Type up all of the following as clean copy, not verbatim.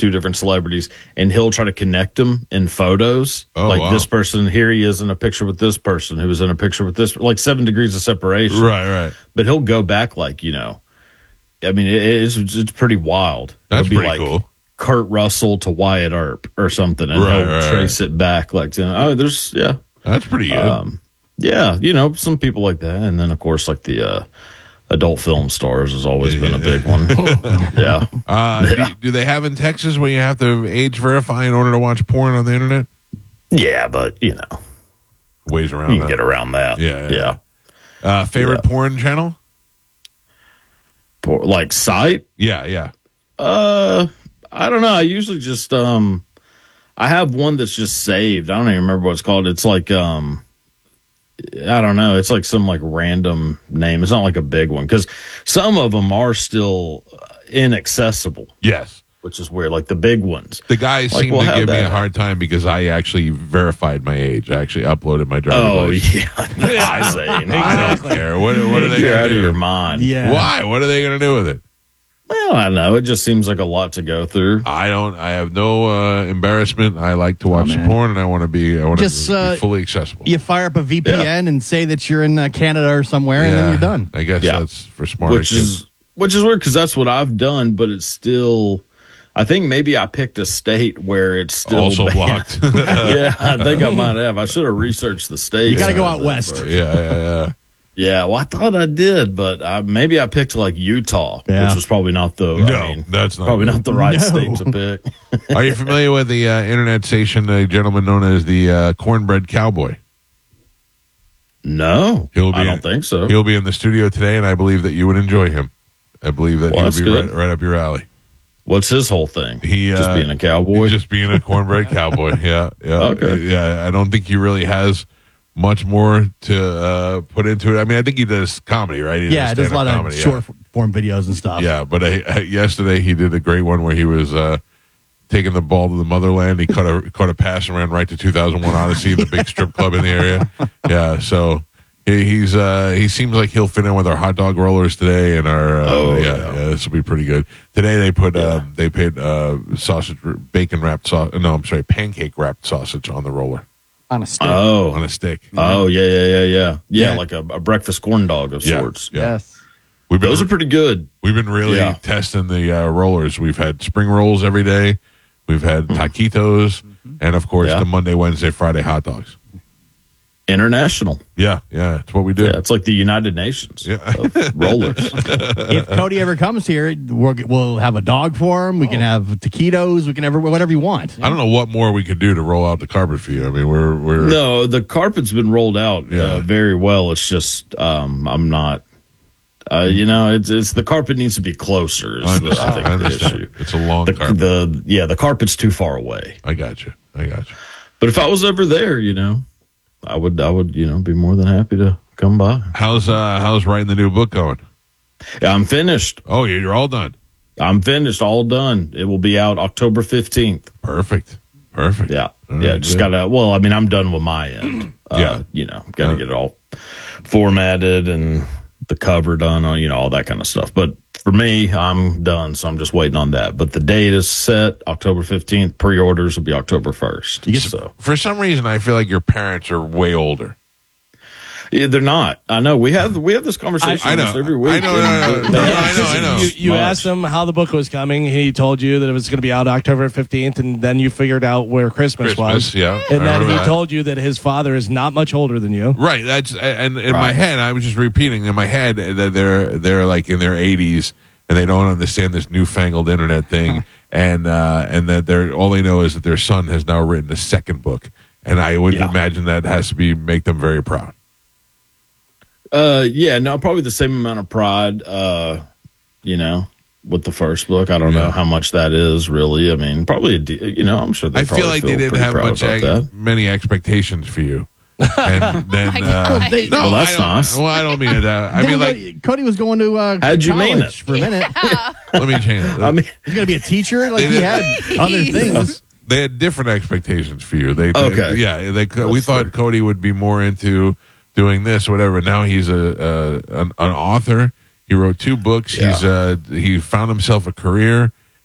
two different celebrities, and he'll try to connect them in photos. This person, here he is in a picture with this person who was in a picture with this, like 7 degrees of separation. Right. But he'll go back I mean, it's pretty wild. That's It'll be pretty cool. Kurt Russell to Wyatt Earp or something, and he'll trace it back. That's pretty good. Some people like that, and then of course the adult film stars has always been a big one. Do they have in Texas where you have to age verify in order to watch porn on the internet? Yeah, but ways around. You can get around that. Yeah. Favorite porn channel? Like site? Yeah. I don't know. I usually just I have one that's just saved. I don't even remember what it's called. It's like I don't know. It's like some random name. It's not like a big one because some of them are still inaccessible. Yes. Which is weird. Like the big ones. The guys seem to give me a hard time because I actually verified my age. I actually uploaded my driver's license. I don't care. What are they? You're out of your mind. Yeah. Why? What are they going to do with it? Well, I don't know. It just seems like a lot to go through. I have no embarrassment. I like to watch porn, and I want to be fully accessible. You fire up a VPN and say that you're in Canada or somewhere, and then you're done. I guess that's for smart kids. Which is weird because that's what I've done, but it's still. I think maybe I picked a state where it's still also blocked. Yeah, I think I might have. I should have researched the state. You got to go out west. Yeah. Yeah, well, I thought I did, but maybe I picked Utah, which was probably not that's not probably not the right state to pick. Are you familiar with the internet station, a gentleman known as the Cornbread Cowboy? No, I don't think so. He'll be in the studio today, and I believe that you would enjoy him. I believe that he'll be right up your alley. What's his whole thing? He just being a cowboy, just being a cornbread cowboy. Yeah. Okay. Yeah, I don't think he really has much more to put into it. I mean, I think he does comedy, right? He does a lot of short form videos and stuff. Yeah, but yesterday he did a great one where he was taking the ball to the motherland. He caught a pass and ran right to 2001 Odyssey, the big strip club in the area. Yeah, so he seems like he'll fit in with our hot dog rollers today, and our this will be pretty good. Today they put sausage bacon wrapped pancake wrapped sausage on the roller. On a stick. Oh. On a stick. Oh, yeah, like a breakfast corn dog of sorts. Yeah. Yes. Those are pretty good. We've been really testing the rollers. We've had spring rolls every day. We've had taquitos. And, of course, the Monday, Wednesday, Friday hot dogs. International. Yeah, it's what we do. Yeah, it's like the United Nations of rollers. If Cody ever comes here, we'll have a dog for him. We can have taquitos. We can have whatever you want. I don't know what more we could do to roll out the carpet for you. I mean, we're no, the carpet's been rolled out very well. It's just I'm not. It's the carpet needs to be closer. I think the issue. It's a long carpet. The carpet's too far away. I got you. But if I was ever there, I would, be more than happy to come by. How's writing the new book going? Yeah, I'm finished. Oh, you're all done. I'm finished, all done. It will be out October 15th. Perfect. Yeah, just gotta. Well, I mean, I'm done with my end. Gotta get it all formatted and the cover done, all that kind of stuff. But for me, I'm done, so I'm just waiting on that. But the date is set, October 15th. Pre-orders will be October 1st. So for some reason, I feel like your parents are way older. Yeah, they're not. I know. We have this conversation almost every week. I know. You asked him how the book was coming. He told you that it was going to be out October 15th, and then you figured out where Christmas was. Yeah. And then he told you that his father is not much older than you. Right. And in my head, I was just repeating in my head that they're like in their 80s and they don't understand this newfangled internet thing, and that all they know is that their son has now written a second book, and I would imagine that has to make them very proud. Probably the same amount of pride, with the first book. I don't know how much that is really. I mean, probably, I'm sure I feel like they didn't have many expectations for you. And then, that's nice. Well, I don't mean it. I mean, like, Cody was going to how'd you mean it? For a minute. Let me change it. I mean, he's going to be a teacher? Like, he had other things. They had different expectations for you. We That's thought fair. Cody would be more into doing this, whatever. Now he's an author. He wrote 2 books. Yeah. He found himself a career,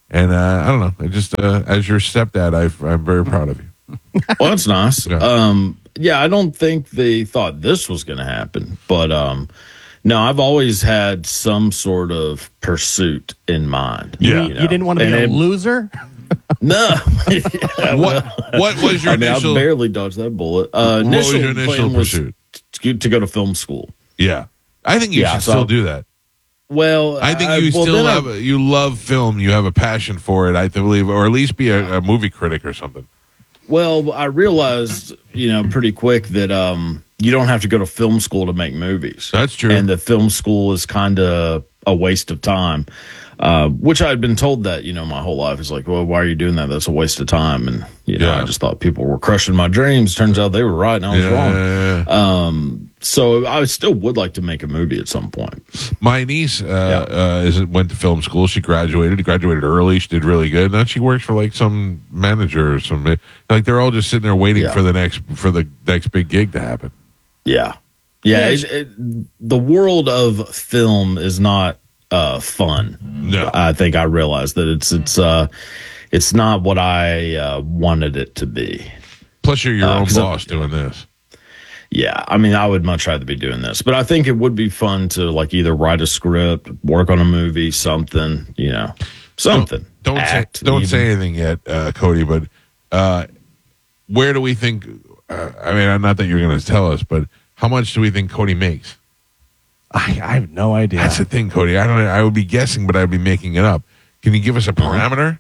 And I don't know. I just as your stepdad, I'm very proud of you. Well, that's nice. Yeah. Yeah, I don't think they thought this was going to happen, but no, I've always had some sort of pursuit in mind. Yeah. You didn't want to be a loser? No. What was your initial? I barely dodged that bullet. What was your initial plan was pursuit? to go to film school. Yeah, I think you should still do that. Well, I think you you love film. You have a passion for it, I believe, or at least be a movie critic or something. Well, I realized, pretty quick that you don't have to go to film school to make movies. That's true. And the film school is kind of a waste of time, which I had been told that, my whole life. It's like, well, why are you doing that? That's a waste of time. And, I just thought people were crushing my dreams. Turns out they were right and I was wrong. So I still would like to make a movie at some point. My niece went to film school. She graduated early. She did really good. Now she works for like some manager or something. Like they're all just sitting there waiting for the next big gig to happen. Yeah. The world of film is not fun. No, I think I realized that it's not what I wanted it to be. Plus, you're your own boss doing this. Yeah, I mean, I would much rather be doing this, but I think it would be fun to like either write a script, work on a movie, something, something. Don't say anything yet, Cody. But where do we think? I mean, not that you're going to tell us, but how much do we think Cody makes? I have no idea. That's the thing, Cody. I would be guessing, but I'd be making it up. Can you give us a parameter?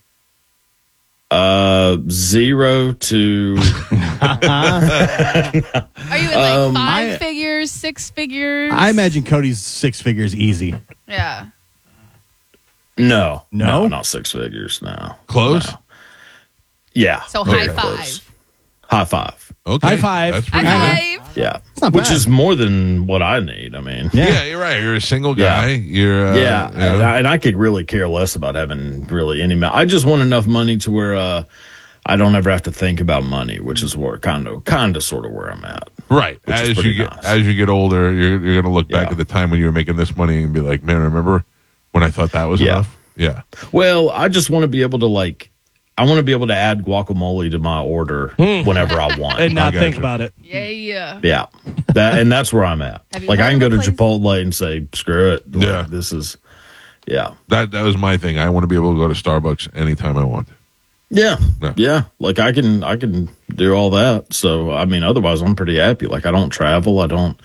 0 to. Are you in like 5 figures, 6 figures? I imagine Cody's 6 figures easy. Yeah. No, No? not 6 figures. No, Close. No. Yeah. So very high close. five. High five. Okay. High five. That's High pretty good. five. Yeah, not which bad. is more than what I need. I mean, Yeah, you're right. You're a single guy. You're and I could really care less about having really any. I just want enough money to where I don't ever have to think about money, which is where kind of sort of where I'm at. right. Which is As pretty you get nice. older, you're going to look back Yeah. at the time when you were making this money and be like, man, remember when I thought that was Yeah. enough? Yeah. Well, I just want to be able to I want to be able to add guacamole to my order whenever I want. and not I think gotcha. about it. Yeah. Yeah, that's where I'm at. Have you Like I heard can go of to a place- Chipotle and say, screw it. Like, Yeah. this is, yeah. That was my thing. I want to be able to go to Starbucks anytime I want. Yeah. Yeah. Yeah. Like I can do all that. So, I mean, otherwise I'm pretty happy. Like I don't travel. I don't,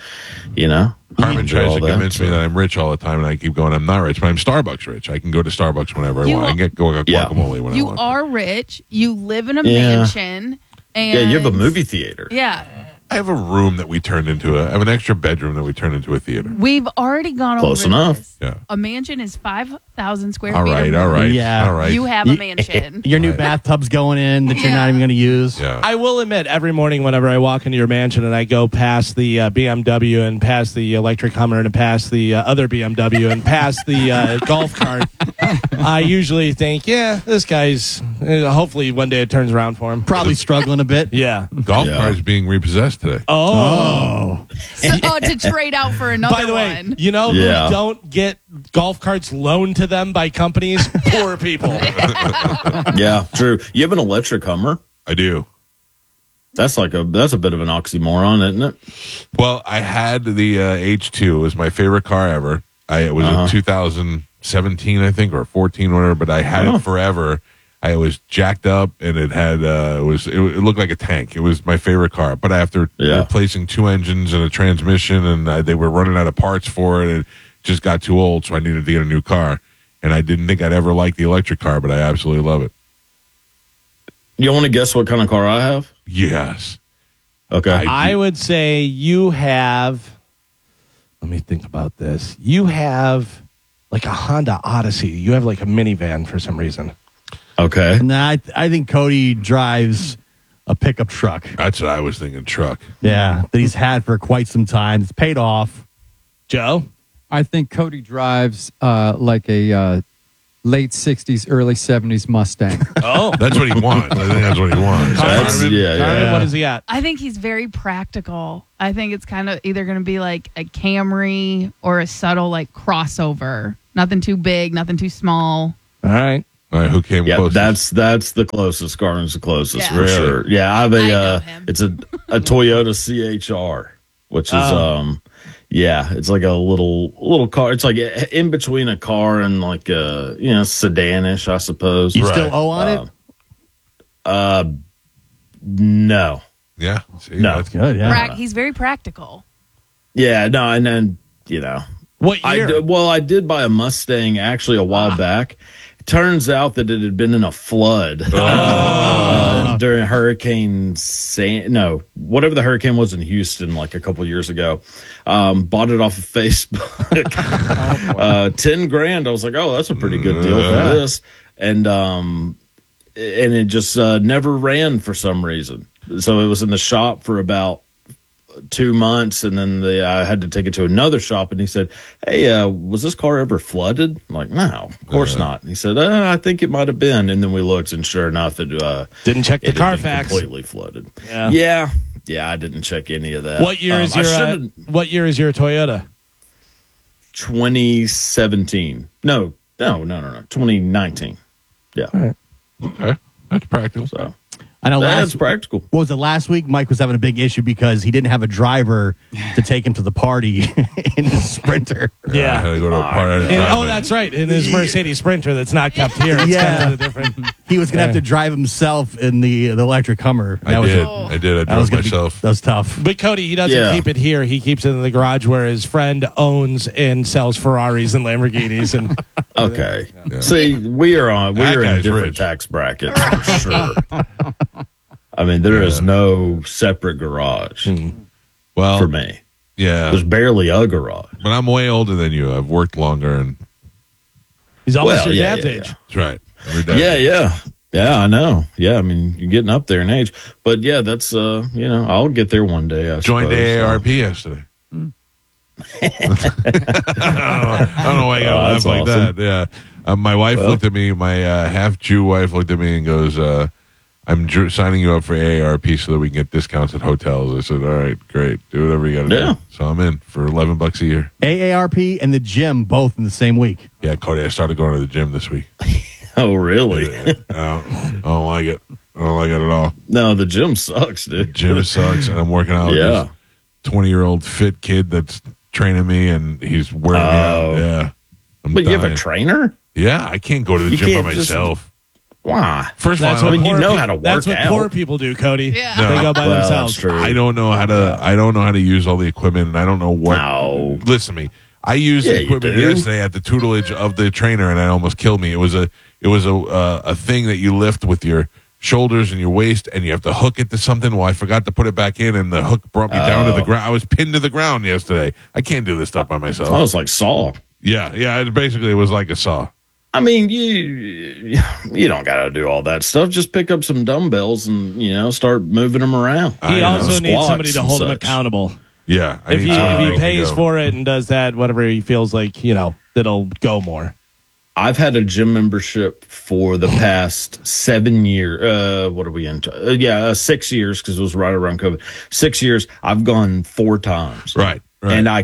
Carmen do tries all to that, convince me so. that I'm rich all the time, and I keep going, I'm not rich, but I'm Starbucks rich. I can go to Starbucks whenever I You want. I can get Yeah. guacamole when I You want. are rich. You live in a Yeah. mansion. And Yeah. You have a movie theater. Yeah. I have a room that we turned into I have an extra bedroom that we turned into a theater. We've already gone Close over enough. this. Yeah. A mansion is 5,000 square All feet. right, of all right. Yeah. All right. You have a mansion. Your new bathtub's going in that you're not even going to use. yeah. I will admit, every morning whenever I walk into your mansion and I go past the BMW and past the electric Hummer and past the other BMW and past the golf cart, I usually think, this guy's, hopefully one day it turns around for him. Probably struggling a bit. Yeah. Golf Yeah. cart's being repossessed today. Oh. To trade out for another By the way, one. you know Yeah. who don't get golf carts loaned to them by companies? Poor people. Yeah. True. You have an electric Hummer. I do. That's a bit of an oxymoron, isn't it? Well, I had the H2. It was my favorite car ever. It was in 2017, I think, or 14, whatever. But I had it forever. I was jacked up, and it had it looked like a tank. It was my favorite car. But after replacing 2 engines and a transmission, and they were running out of parts for it, it just got too old. So I needed to get a new car. And I didn't think I'd ever like the electric car, but I absolutely love it. You want to guess what kind of car I have? Yes. Okay. I would say you have, let me think about this. You have like a Honda Odyssey. You have like a minivan for some reason. Okay. Nah, I think Cody drives a pickup truck. That's what I was thinking. Truck. Yeah, that he's had for quite some time. It's paid off. Joe? I think Cody drives like a late 60s, early 70s Mustang. Oh. That's what he wants. I think that's what he wants. That's, Carmen, yeah. what does he got? I think he's very practical. I think it's kind of either going to be like a Camry or a subtle like crossover. Nothing too big, nothing too small. All right. All right, who came Yeah, closest? that's the closest. Garmin's the closest Yeah. for Really? sure. Yeah, I have I know a him. it's a Toyota CHR, which is yeah, it's like a little car. It's like in between a car and like a sedanish, I suppose. You still owe on it? No. Yeah. See, No. that's Good, yeah. He's very practical. Yeah, no, and then What year? I did buy a Mustang actually a while back. Turns out that it had been in a flood during Hurricane whatever the hurricane was in Houston like a couple years ago. Bought it off of Facebook. $10,000. I was like, oh, that's a pretty good deal for this. And it just never ran for some reason. So it was in the shop for about 2 months, and then I had to take it to another shop, and he said, hey, was this car ever flooded? I'm like, no, of course not. And he said, I think it might have been. And then we looked, and sure enough, it Didn't check the it had been Carfax. completely flooded. Yeah. Yeah, I didn't check any of that. What year is I your should've- What year is your Toyota? 2017. No, 2019. Yeah. okay. That's practical. So I know that's practical. What was it last week? Mike was having a big issue because he didn't have a driver to take him to the party in his Sprinter. I had to go to a party. That's right. In his Mercedes Sprinter that's not kept here. It's Yeah. kind of different. He was going to have to drive himself in the electric Hummer. I did. I That drove was gonna be- myself. that was tough. But Cody, he doesn't keep it here. He keeps it in the garage where his friend owns and sells Ferraris and Lamborghinis. And Okay. See, we are in guy's different rich. tax brackets for sure. I mean, there is no separate garage Well, for me. yeah. There's barely a garage. But I'm way older than you. I've worked longer, and he's almost Well, your yeah, dad's yeah, age. that's right. Every day. Yeah, I know. Yeah, I mean, you're getting up there in age. But yeah, that's, I'll get there one day, I Joined suppose. AARP yesterday. I don't know why you gotta laugh that's like awesome. that. Yeah. My wife looked at me, my half Jew wife looked at me and goes, I'm signing you up for AARP so that we can get discounts at hotels. I said, all right, great. Do whatever you got to Yeah. do. So I'm in for $11 a year. AARP and the gym both in the same week. Yeah, Cody, I started going to the gym this week. Oh, really? I don't like it. I don't like it at all. No, the gym sucks, dude. Gym sucks, and I'm working out with Yeah. this 20-year-old fit kid that's training me, and he's wearing me out. Yeah. I'm But you have a dying. trainer? Yeah, I can't go to the You gym by can't just- myself. Why? First of That's all, what I mean, you poor know peop- how to work That's what out. poor people do, Cody. Yeah. No. They go by Well, themselves. that's true. I don't know how to. I don't know how to use all the equipment, and I don't know what. No. Listen to me. I used Yeah, the you equipment do. yesterday at the tutelage of the trainer, and it almost killed me. It was a thing that you lift with your shoulders and your waist, and you have to hook it to something. Well, I forgot to put it back in, and the hook brought me down to the ground. I was pinned to the ground yesterday. I can't do this stuff by myself. I was like Saw. Yeah. It was like a saw. I mean, you don't got to do all that stuff. Just pick up some dumbbells and start moving them around. He I also know. needs Squats somebody to and hold him such. accountable. Yeah. I If need he, someone if to he make me pays go. for it and does that, whatever he feels like, that'll go more. I've had a gym membership for the past 7 years. What are we into? 6 years because it was right around COVID. 6 years. I've gone 4 times. Right. And I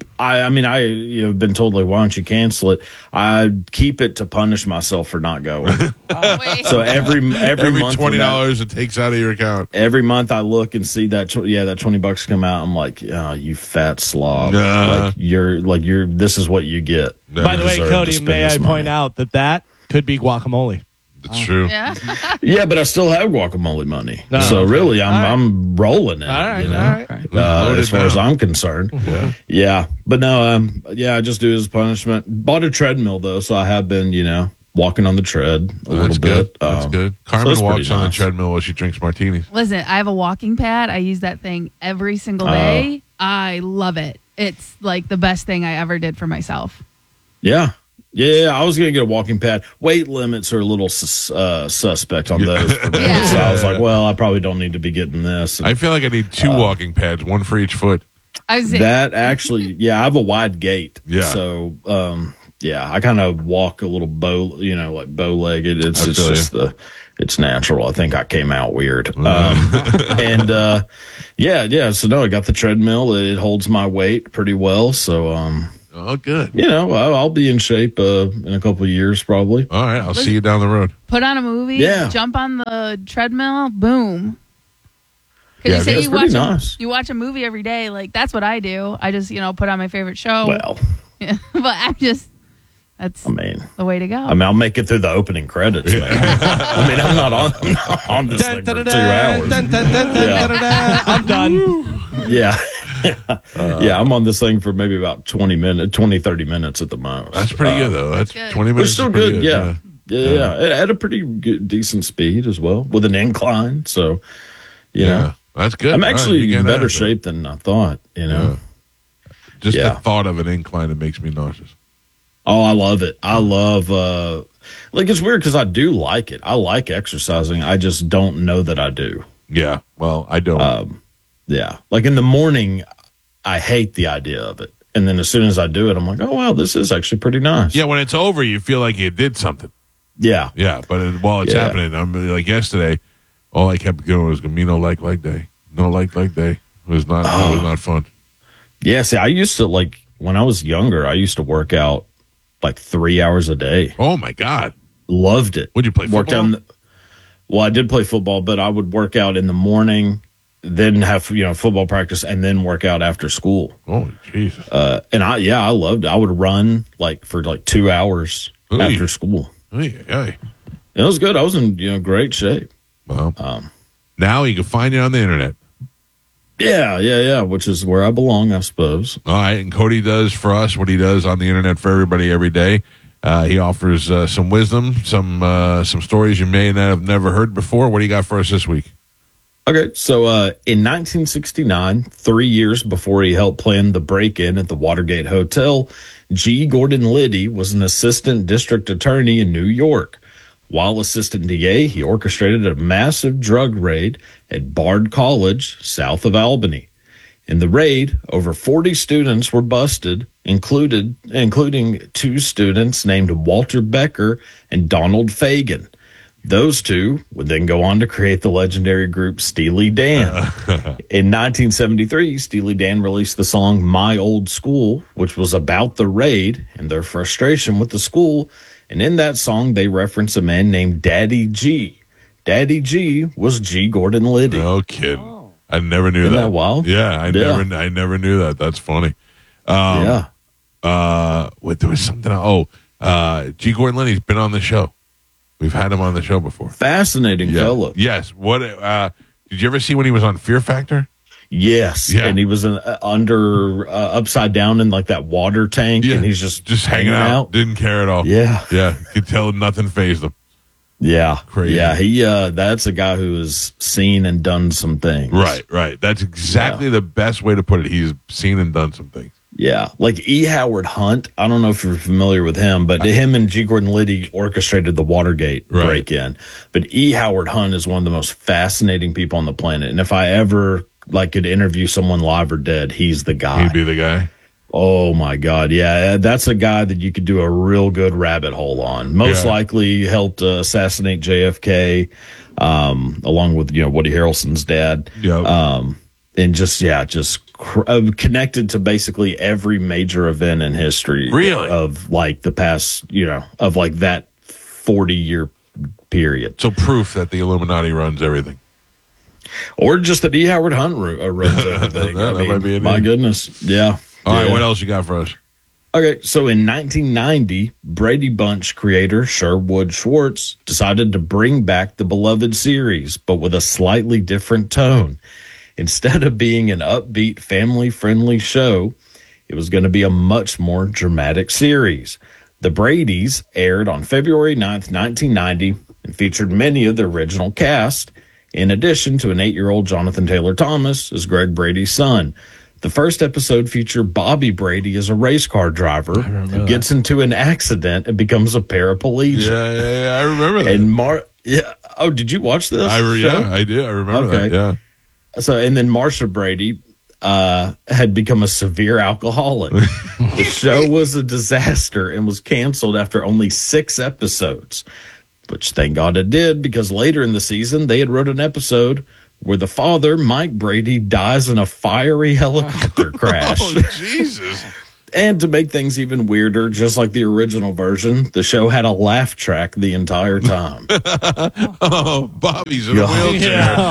have been told, like, why don't you cancel it? I keep it to punish myself for not going. Wait. So every month, $20 it takes out of your account. every month I look and see that, that $20 come out. I'm like, you fat slob. Nah. This is what you get. By the way, deserve to Cody, spend may I this point money. out that could be guacamole. It's true. Yeah. Yeah, but I still have guacamole money. No. So really, All right. I'm rolling in it. All right, you know? all right. As far as I'm concerned. Yeah. But no, I just do it as punishment. Bought a treadmill though, so I have been, walking on the tread a little That's bit. good. That's good. so Carmen it's walks pretty on the nice. treadmill while she drinks martinis. Listen, I have a walking pad. I use that thing every single day. I love it. It's like the best thing I ever did for myself. Yeah. Yeah, I was going to get a walking pad. Weight limits are a little suspect on those for me. Yeah. So I was like, well, I probably don't need to be getting this. I feel like I need 2 walking pads, one for each foot. I was That actually, I have a wide gait. Yeah. So, I kind of walk a little like bow-legged. It's I feel just it's natural. I think I came out weird. So no, I got the treadmill. It holds my weight pretty well. So, Oh, good. You know, I'll be in shape in a couple of years, probably. All right, I'll see you down the road. Put on a movie, Yeah. jump on the treadmill, boom. Yeah, Because you say that's you pretty watch, nice. you watch a movie every day. Like, that's what I do. I just, put on my favorite show. Well, Yeah. But that's I mean, the way to go. I'll make it through the opening credits, man. I mean, I'm not on this thing for 2 hours. I'm done. Yeah. Yeah, I'm on this thing for maybe about 20, 30 minutes at the most. That's pretty good, though. That's good. 20 It's minutes. still is pretty good, yeah. Yeah. It had a pretty good, decent speed as well, with an incline. So, Yeah. That's good. I'm All right, actually you get in that better out there. shape than I thought, Just Yeah. the thought of an incline, it makes me nauseous. Oh, I love it. I love, it's weird because I do like it. I like exercising. I just don't know that I do. Yeah. Well, I don't. Yeah. Like in the morning, I hate the idea of it. And then as soon as I do it, I'm like, oh, wow, this is actually pretty nice. Yeah, when it's over, you feel like you did something. Yeah. Yeah, but while it's Yeah. happening, I'm like yesterday, all I kept going was Camino like day. No like day. It was not fun. Yeah. See, I used to when I was younger, I used to work out like 3 hours a day. Oh my God. Loved it. Would you play Worked football? out well, I did play football, but I would work out in the morning, then have, football practice and then work out after school. Oh, Jesus. And I loved it. I would run for 2 hours Ooh. after school. Hey. It was good. I was in, great shape. Well, now you can find it on the internet. Yeah, which is where I belong, I suppose. All right, and Cody does for us what he does on the internet for everybody every day. He offers some wisdom, some stories you may not have never heard before. What do you got for us this week? Okay, so in 1969, 3 years before he helped plan the break-in at the Watergate Hotel, G. Gordon Liddy was an assistant district attorney in New York. While assistant DA, he orchestrated a massive drug raid at Bard College, south of Albany. In the raid, over 40 students were busted, including 2 students named Walter Becker and Donald Fagan. Those 2 would then go on to create the legendary group Steely Dan. In 1973, Steely Dan released the song My Old School, which was about the raid and their frustration with the school. And in that song, they reference a man named Daddy G. Daddy G was G. Gordon Liddy. No kidding. I never knew Isn't that. that wild? Yeah, I Yeah. never knew that. That's funny. Yeah. There was something. G. Gordon Liddy's been on the show. We've had him on the show before. Fascinating fella. Yes. What? Did you ever see when he was on Fear Factor? Yes. Yeah. And he was upside down in that water tank, and he's just hanging out. Didn't care at all. Yeah. Yeah. You could tell nothing fazed him. Yeah. Crazy. Yeah. He, that's a guy who has seen and done some things. Right. That's exactly the best way to put it. He's seen and done some things. Yeah. Like E. Howard Hunt. I don't know if you're familiar with him, but him and G. Gordon Liddy orchestrated the Watergate break-in. But E. Howard Hunt is one of the most fascinating people on the planet. And if I ever could interview someone live or dead, he's the guy. He'd be the guy. Oh my God. Yeah. That's a guy that you could do a real good rabbit hole on. Most likely helped assassinate JFK, along with, Woody Harrelson's dad. Yep. And connected to basically every major event in history. Really? Of the past, of that 40-year period. So proof that the Illuminati runs everything. Or just that E. Howard Hunt runs everything. That might be it. My goodness. Yeah. All right. Yeah. What else you got for us? Okay, so in 1990, Brady Bunch creator Sherwood Schwartz decided to bring back the beloved series, but with a slightly different tone. Instead of being an upbeat, family-friendly show, it was going to be a much more dramatic series. The Bradys aired on February 9th, 1990, and featured many of the original cast, in addition to an 8-year-old Jonathan Taylor Thomas as Greg Brady's son. The first episode featured Bobby Brady as a race car driver who gets into an accident and becomes a paraplegic. Yeah, I remember that. And oh, did you watch this? I did. I remember that. Yeah. So, and then Marsha Brady had become a severe alcoholic. The show was a disaster and was canceled after only 6 episodes, which thank God it did, because later in the season they had wrote an episode where the father, Mike Brady, dies in a fiery helicopter crash. Oh, Jesus. And to make things even weirder, just like the original version, the show had a laugh track the entire time. Oh, Bobby's in a Yeah. wheelchair.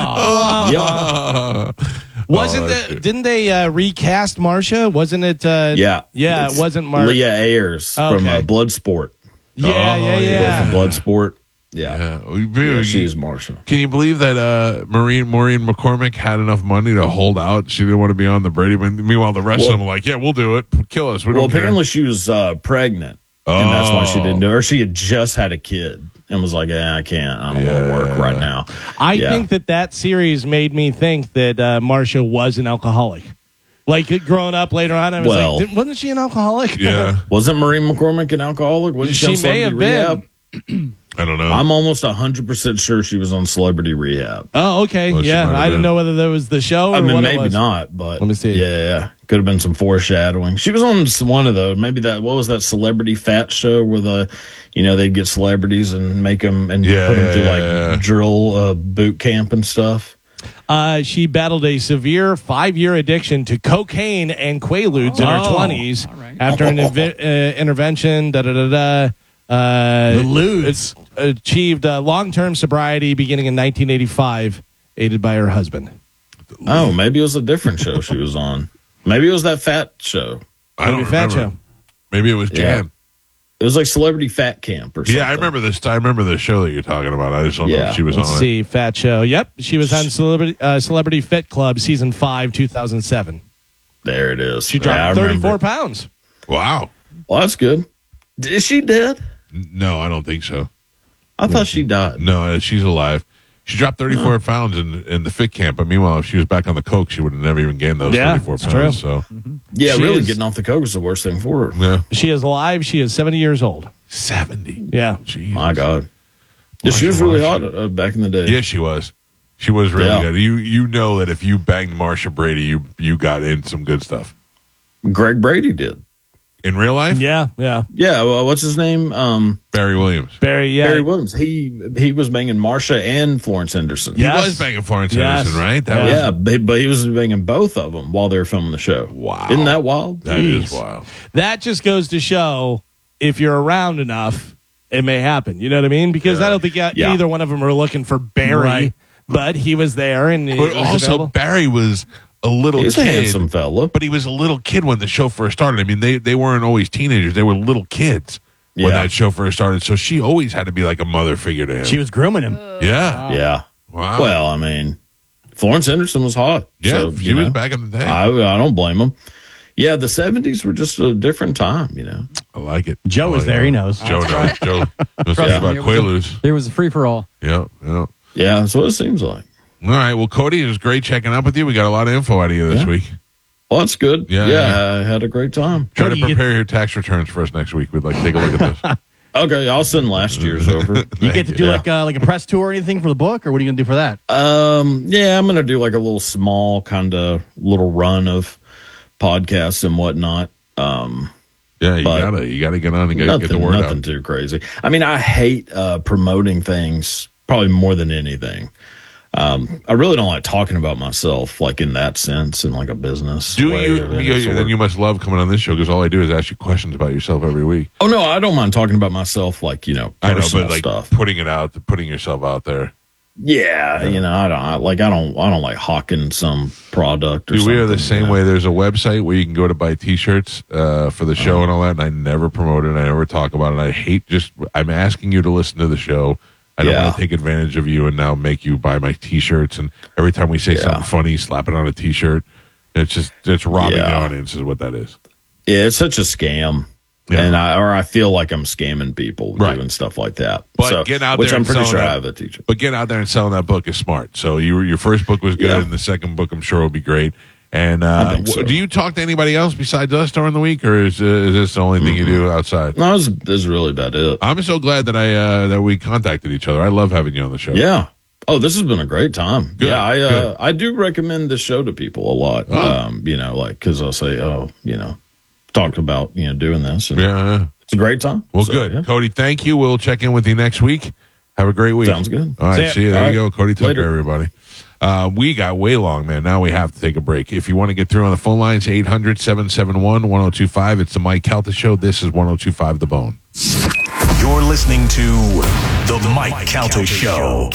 Yeah. Wasn't that's it? good. Didn't they recast Marcia? Wasn't it? Yeah. Yeah, It's it wasn't Marcia. Leah Ayers from Okay. Bloodsport. Yeah, Oh, yeah. From Bloodsport. Yeah. Yeah. She's Marcia. Can you believe that Maureen McCormick had enough money to hold out? She didn't want to be on the Brady. Meanwhile, the rest of them were like, yeah, we'll do it. Kill us. We Well, don't care. apparently she was pregnant, and that's why she didn't do it. Or she had just had a kid and was like, I can't. I don't want to work right now. I Yeah. think that series made me think that Marcia was an alcoholic. Like growing up later on, I was Well- like, wasn't she an alcoholic? Yeah. Wasn't Maureen McCormick an alcoholic? Wasn't She on may Celebrity have Rehab? been. I don't know. I'm almost 100% sure she was on Celebrity Rehab. Oh, okay. Well, she yeah, might have I didn't been. know whether that was the show or I mean, what it maybe was. not, but Let me see. Yeah, could have been some foreshadowing. She was on one of those. Maybe that. What was that Celebrity Fat show where they'd get celebrities and make them and Yeah, put them through yeah. drill boot camp and stuff. She battled a severe 5-year addiction to cocaine and Quaaludes in her 20s all right. after an intervention. The Ludes. Achieved long-term sobriety beginning in 1985, aided by her husband. Oh, maybe it was a different show she was on. Maybe it was that fat show. I don't Maybe Fat remember. Show. Maybe it was Yeah. Jan. It was like Celebrity Fat Camp or something. Yeah, I remember this. I remember the show that you're talking about. I just don't know Yeah. if she was Let's on it. see, Fat Show. Yep, she was on Celebrity Fit Club season 5, 2007. There it is. She Yeah, dropped I 34 remember. pounds. Wow. Well, that's good. Is she dead? No, I don't think so. I thought she died. No, she's alive. She dropped 34 pounds in the fit camp, but meanwhile, if she was back on the coke, she would have never even gained those Yeah, 34 it's pounds. true. So, Yeah, She really is- getting off the coke is the worst thing for her. yeah, She is alive. She is 70 years old. 70. Yeah. Jeez. My God. Yeah, she was really hot back in the day. Yeah, she was. She was really Yeah. good. You know that if you banged Marcia Brady, you got in some good stuff. Greg Brady did. In real life, Yeah. Yeah, well, what's his name? Barry Williams. Barry Barry Williams. He was banging Marcia and Florence Henderson. Yeah. He was banging Florence Yes. Henderson, right? That Yeah, but he was banging both of them while they were filming the show. Wow. Isn't that wild? That is Jeez. wild. That just goes to show if you're around enough, it may happen. You know what I mean? Because I don't think Yeah. either one of them are looking for Barry, Right. but he was there. And he But was also, available. Barry was a little He's a kid. handsome fella. But he was a little kid when the show first started. I mean, they weren't always teenagers; they were little kids when Yeah. that show first started. So she always had to be like a mother figure to him. She was grooming him. yeah, Yeah. wow. Well, I mean, Florence Henderson was hot. yeah, so, she you was know, back in the day. I don't blame him. Yeah, the 70s were just a different time, you know. I like it. Joe I was like there. it. He knows. Joe knows. Joe knows Trust about me, it was a- Quaaludes. It was a free for all. Yeah, yeah. Yeah, that's what it seems like. All right. Well, Cody, it was great checking up with you. We got a lot of info out of you this Yeah. week. Well, that's good. Yeah, Yeah, yeah. I had a great time. Try Cody, to you get- prepare your tax returns for us next week. We'd like to take a look at this. Okay, I'll send last year's over. You get to do Yeah. like a press tour or anything for the book, or what are you gonna do for that? Yeah, I'm gonna do like a little small kind of little run of podcasts and whatnot. Yeah, you But gotta get on and get the word nothing out. too crazy. I mean, I hate promoting things probably more than anything. I really don't like talking about myself, like in that sense, in like a business. Do way you? of any sort. Then you must love coming on this show because all I do is ask you questions about yourself every week. Oh no, I don't mind talking about myself, like I know, personal but like stuff. putting it out, putting yourself out there. Yeah, you know, I don't like hawking some product or Dude, something. we are the same you know? way. There's a website where you can go to buy T-shirts for the show and all that, and I never promote it. I never talk about it. I hate I'm asking you to listen to the show. I don't Yeah. want to take advantage of you and now make you buy my T-shirts. And every time we say something funny, slap it on a T-shirt. It's robbing the Yeah. audience is what that is. Yeah, it's such a scam. Yeah. And I feel like I'm scamming people Right. doing stuff like that. But getting out which there I'm and pretty selling sure I that- have a teacher. But getting out there and selling that book is smart. So your first book was good, Yeah. and the second book I'm sure will be great. And think so. do you talk to anybody else besides us during the week, or is this the only thing you do outside? No, this is really about it. I'm so glad that that we contacted each other. I love having you on the show. Yeah. Oh, this has been a great time. Good, Yeah, good. I do recommend this show to people a lot. Oh. You know, like because I'll say, talked about doing this. And Yeah. it's a great time. Well, So, good. yeah. Cody, thank you. We'll check in with you next week. Have a great week. Sounds good. All right. See ya. See you. There All you right. go. Cody Tucker, Later. everybody. We got way long, man. Now we have to take a break. If you want to get through on the phone lines, 800-771-1025. It's the Mike Calta Show. This is 1025 The Bone. You're listening to the Mike Calta Show.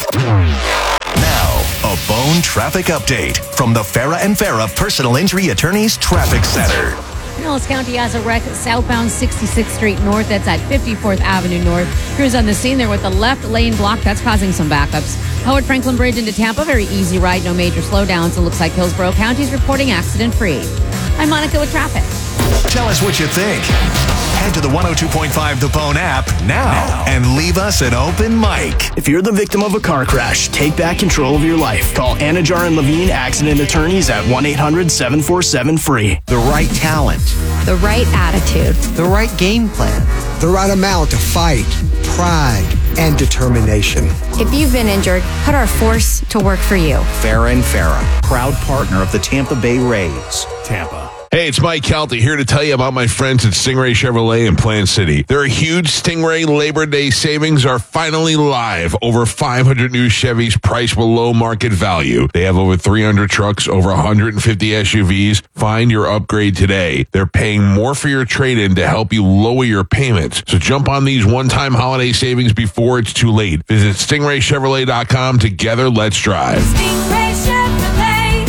Now, a Bone traffic update from the Farah and Farah Personal Injury Attorneys Traffic Center. Pinellas County has a wreck southbound 66th Street North. That's at 54th Avenue North. Crews on the scene there with the left lane block. That's causing some backups. Howard Franklin Bridge into Tampa, very easy ride, no major slowdowns. It looks like Hillsborough County's reporting accident-free. I'm Monica with traffic. Tell us what you think. Head to the 102.5 The Bone app now and leave us an open mic. If you're the victim of a car crash, take back control of your life. Call Anajar and Levine Accident Attorneys at 1-800-747-FREE. The right talent. The right attitude. The right game plan. The right amount of fight, pride, and determination. If you've been injured, put our force to work for you. Farah and Farah, proud partner of the Tampa Bay Rays. Tampa. Hey, it's Mike Calta here to tell you about my friends at Stingray Chevrolet in Plant City. Their huge Stingray Labor Day savings are finally live. Over 500 new Chevys priced below market value. They have over 300 trucks, over 150 SUVs. Find your upgrade today. They're paying more for your trade-in to help you lower your payments. So jump on these one-time holiday savings before it's too late. Visit StingrayChevrolet.com. Together, let's drive. Stingray Chevrolet.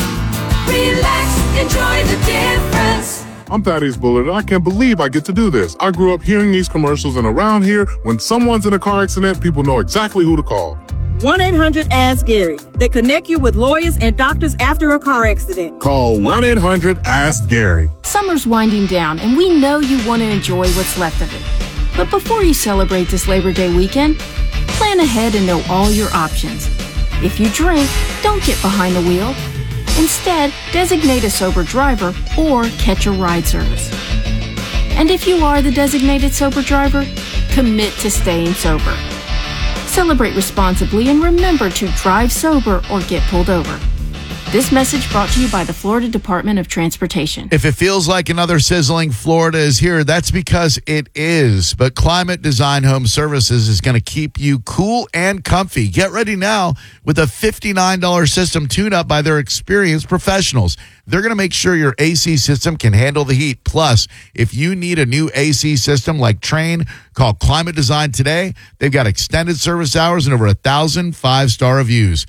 Relax, enjoy the difference. I'm Thaddeus Bullard, and I can't believe I get to do this. I grew up hearing these commercials, and around here, when someone's in a car accident, people know exactly who to call. 1-800-ASK-GARY. They connect you with lawyers and doctors after a car accident. Call 1-800-ASK-GARY. Summer's winding down, and we know you want to enjoy what's left of it. But before you celebrate this Labor Day weekend, plan ahead and know all your options. If you drink, don't get behind the wheel. Instead, designate a sober driver or catch a ride service. And if you are the designated sober driver, commit to staying sober. Celebrate responsibly and remember to drive sober or get pulled over. This message brought to you by the Florida Department of Transportation. If it feels like another sizzling Florida is here, that's because it is. But Climate Design Home Services is going to keep you cool and comfy. Get ready now with a $59 system tune-up by their experienced professionals. They're going to make sure your AC system can handle the heat. Plus, if you need a new AC system like Trane, call Climate Design today. They've got extended service hours and over 1,000 five-star reviews.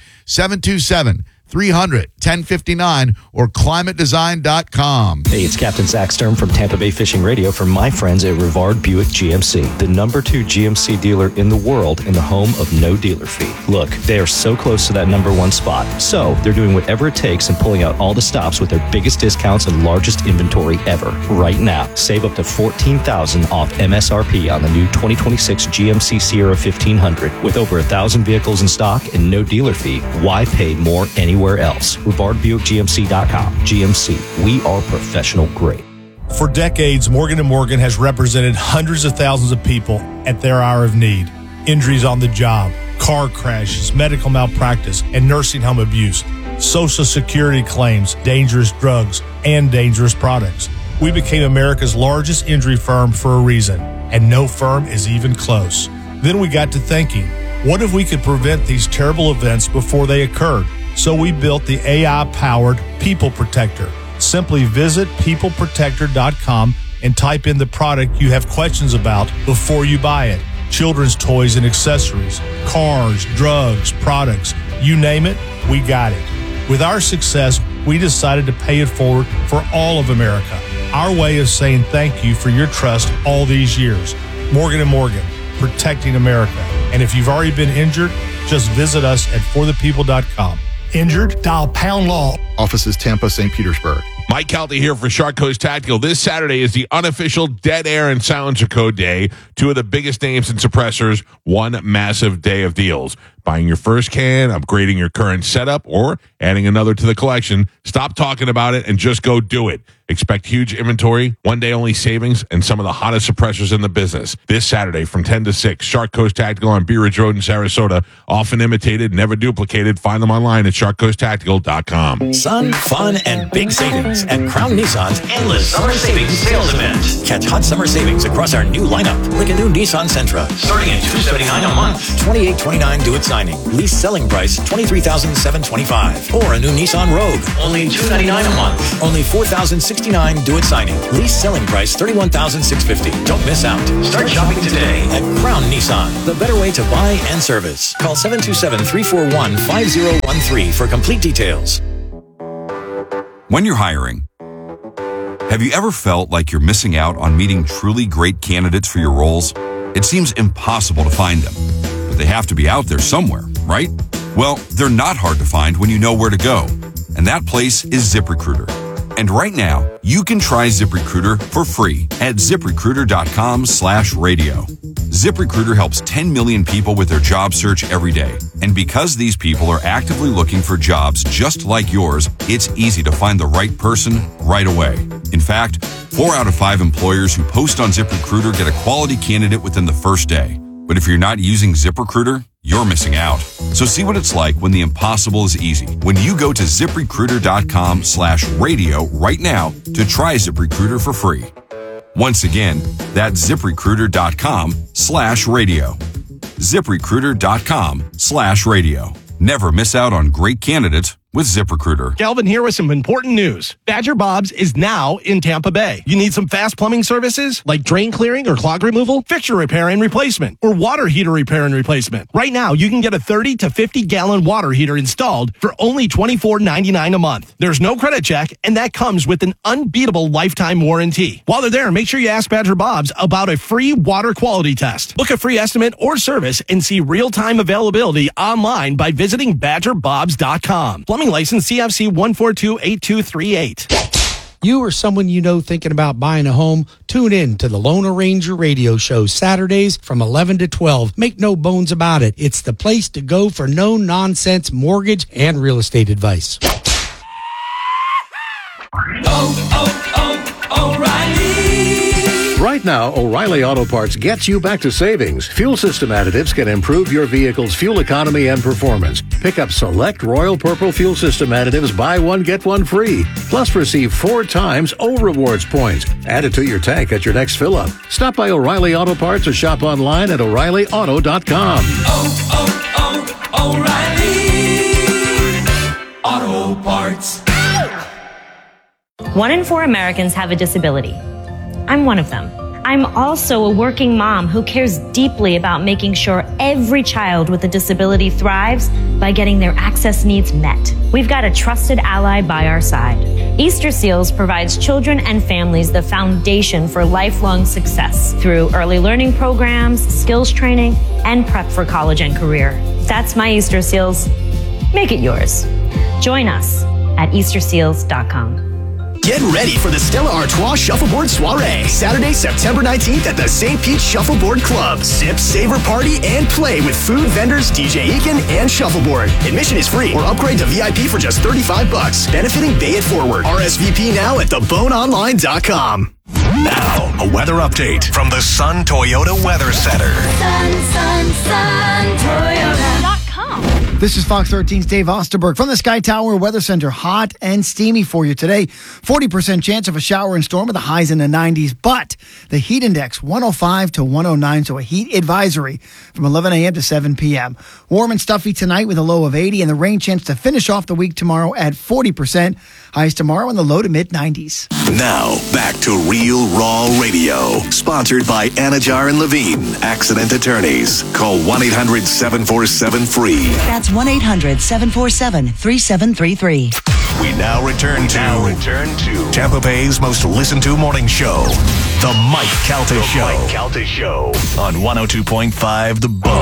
727-300-1059 or climatedesign.com. Hey, it's Captain Zach Stern from Tampa Bay Fishing Radio for my friends at Rivard Buick GMC, the #2 GMC dealer in the world and the home of no dealer fee. Look, they are so close to that #1 spot, so they're doing whatever it takes and pulling out all the stops with their biggest discounts and largest inventory ever. Right now, save up to $14,000 off MSRP on the new 2026 GMC Sierra 1500. With over 1,000 vehicles in stock and no dealer fee, why pay more anywhere else? RivardBuickGMC.com. GMC, we are professional grade. For decades, Morgan & Morgan has represented hundreds of thousands of people at their hour of need. Injuries on the job, car crashes, medical malpractice, and nursing home abuse, Social Security claims, dangerous drugs, and dangerous products. We became America's largest injury firm for a reason, and no firm is even close. Then we got to thinking, what if we could prevent these terrible events before they occurred? So we built the AI-powered People Protector. Simply visit peopleprotector.com and type in the product you have questions about before you buy it. Children's toys and accessories, cars, drugs, products, you name it, we got it. With our success, we decided to pay it forward for all of America. Our way of saying thank you for your trust all these years. Morgan & Morgan, protecting America. And if you've already been injured, just visit us at forthepeople.com. Injured? Dial pound law. Offices Tampa, St. Petersburg. Mike Calta here for Shark Coast Tactical. This Saturday is the unofficial Dead Air and Silencer Code Day. Two of the biggest names in suppressors, one massive day of deals. Buying your first can, upgrading your current setup, or adding another to the collection. Stop talking about it and just go do it. Expect huge inventory, one-day only savings, and some of the hottest suppressors in the business. This Saturday from 10 to 6, Shark Coast Tactical on Bee Ridge Road in Sarasota. Often imitated, never duplicated. Find them online at sharkcoasttactical.com. Sun, fun, and big savings at Crown Nissan's Endless Summer Savings Sales Event. Catch hot summer savings across our new lineup, like a new Nissan Sentra, starting at $279 a month, $28.29 due at signing. Lease selling price $23,725. Or a new Nissan Rogue, only $299 a month, only $4,069 due at signing. Lease selling price $31,650. Don't miss out. Start shopping today at Crown Nissan, the better way to buy and service. Call 727-341-5013 for complete details. When you're hiring, have you ever felt like you're missing out on meeting truly great candidates for your roles? It seems impossible to find them, but they have to be out there somewhere, right? Well, they're not hard to find when you know where to go, and that place is ZipRecruiter. And right now, you can try ZipRecruiter for free at ZipRecruiter.com/radio. ZipRecruiter helps 10 million people with their job search every day. And because these people are actively looking for jobs just like yours, it's easy to find the right person right away. In fact, 4 out of 5 employers who post on ZipRecruiter get a quality candidate within the first day. But if you're not using ZipRecruiter, you're missing out. So see what it's like when the impossible is easy. When you go to ZipRecruiter.com/radio right now to try ZipRecruiter for free. Once again, that's ZipRecruiter.com/radio. ZipRecruiter.com/radio. Never miss out on great candidates with ZipRecruiter. Calvin here with some important news. Badger Bob's is now in Tampa Bay. You need some fast plumbing services like drain clearing or clog removal, fixture repair and replacement, or water heater repair and replacement. Right now, you can get a 30 to 50 gallon water heater installed for only $24.99 a month. There's no credit check, and that comes with an unbeatable lifetime warranty. While they're there, make sure you ask Badger Bob's about a free water quality test. Book a free estimate or service and see real-time availability online by visiting BadgerBobs.com. License CFC 1428238. You or someone you know thinking about buying a home, tune in to the Lone Ranger radio show Saturdays from 11 to 12. Make no bones about it. It's the place to go for no-nonsense mortgage and real estate advice. O'Reilly. Right now, O'Reilly Auto Parts gets you back to savings. Fuel system additives can improve your vehicle's fuel economy and performance. Pick up select Royal Purple fuel system additives, buy one, get one free. Plus, receive 4 times O Rewards points. Add it to your tank at your next fill-up. Stop by O'Reilly Auto Parts or shop online at O'ReillyAuto.com. O'Reilly Auto Parts. 1 in 4 Americans have a disability. I'm one of them. I'm also a working mom who cares deeply about making sure every child with a disability thrives by getting their access needs met. We've got a trusted ally by our side. Easter Seals provides children and families the foundation for lifelong success through early learning programs, skills training, and prep for college and career. That's my Easter Seals. Make it yours. Join us at EasterSeals.com. Get ready for the Stella Artois Shuffleboard Soiree, Saturday, September 19th at the St. Pete Shuffleboard Club. Sip, savor, party, and play with food vendors, DJ Eakin, and Shuffleboard. Admission is free or upgrade to VIP for just $35, benefiting Bay It Forward. RSVP now at theboneonline.com. Now, a weather update from the Sun Toyota Weather Center. Sun, Toyota.com. This is Fox 13's Dave Osterberg from the Sky Tower Weather Center. Hot and steamy for you today. 40% chance of a shower and storm with the highs in the 90s, but the heat index 105 to 109, so a heat advisory from 11 a.m. to 7 p.m. Warm and stuffy tonight with a low of 80, and the rain chance to finish off the week tomorrow at 40%. Highs tomorrow in the low to mid 90s. Now, back to Real Raw Radio. Sponsored by Anajar and Levine, Accident Attorneys. Call 1-800-747-FREE. That's 1-800-747-3733. We now return to Tampa Bay's most listened to morning show, The Mike Calta Show. On 102.5 The Bone.